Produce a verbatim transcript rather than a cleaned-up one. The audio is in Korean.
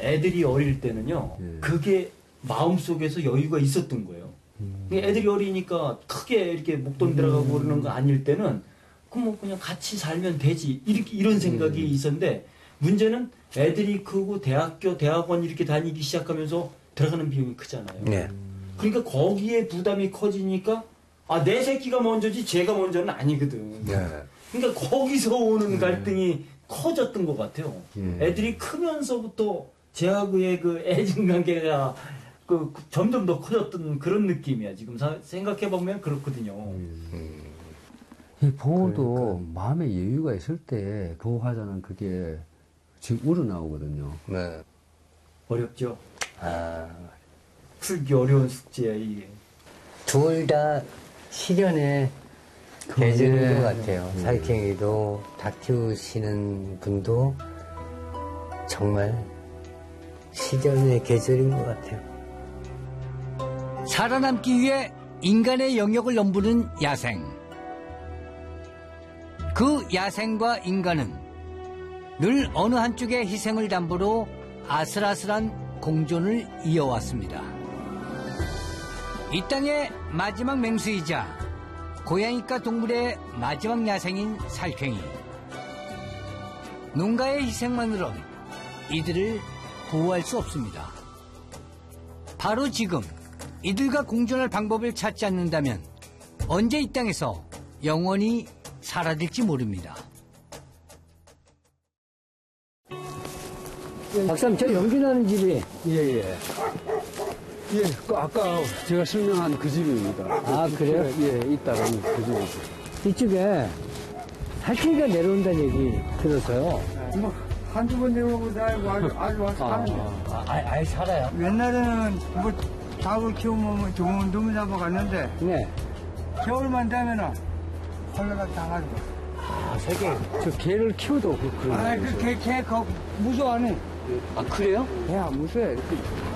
애들이 어릴 때는요, 예. 그게 마음속에서 여유가 있었던 거예요. 음. 애들이 어리니까 크게 이렇게 목돈 들어가고 음. 그러는 거 아닐 때는, 그 뭐 그냥 같이 살면 되지. 이렇게, 이런 생각이 음. 있었는데, 문제는 애들이 크고 대학교, 대학원 이렇게 다니기 시작하면서 들어가는 비용이 크잖아요. 네. 그러니까 거기에 부담이 커지니까, 아, 내 새끼가 먼저지 쟤가 먼저는 아니거든. 네. 그러니까 거기서 오는 갈등이 커졌던 것 같아요. 예. 애들이 크면서부터 제하고의 그 애증관계가 그 점점 더 커졌던 그런 느낌이야. 지금 사, 생각해보면 그렇거든요. 음. 이 보호도 그러니까. 마음의 여유가 있을 때 보호하자는 그게 지금 우러나오거든요. 네. 어렵죠. 아. 풀기 어려운 숙제야, 이게. 둘 다 실현에 계절인 것 같아요. 음. 살쾡이도 닭 키우시는 분도 정말 시련의 계절인 것 같아요. 살아남기 위해 인간의 영역을 넘보는 야생. 그 야생과 인간은 늘 어느 한쪽의 희생을 담보로 아슬아슬한 공존을 이어왔습니다. 이 땅의 마지막 맹수이자 고양이과 동물의 마지막 야생인 살쾡이. 농가의 희생만으론 이들을 보호할 수 없습니다. 바로 지금 이들과 공존할 방법을 찾지 않는다면 언제 이 땅에서 영원히 사라질지 모릅니다. 박사님, 저 연기 나는 집이. 예, 예. 예, 그 아까 제가 설명한 그 집입니다. 아, 그래요? 예, 있다는 그 집이죠. 이쪽에 살쾡이가 내려온다는 얘기 들었어요. 뭐, 한두 번 내려오고 아주, 아주 와서 사는데. 아, 아, 아예 살아요? 옛날에는 뭐, 닭을 키우면 좋은 놈을 잡아갔는데. 네. 겨울만 되면은, 콜레라 당하고. 아, 살쾡이. 저 개를 키워도 그런 아, 그 개, 개, 거, 무서워 안 해. 아, 그래요? 개 안 무서워해.